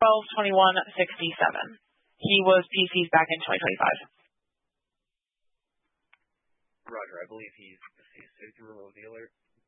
12/21/67. He was PC's back in 2025. Roger, I believe he's a remote dealer.